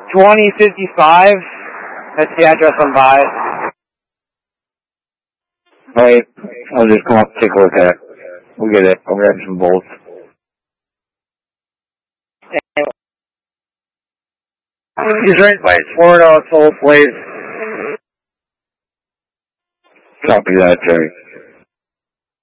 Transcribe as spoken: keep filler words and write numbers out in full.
twenty fifty-five. That's the address on Bias. Alright, I'll just come up and take a look at it. We'll get it. I'll grab some bolts. He's right by Florida, Soul Place. Copy that, Jerry.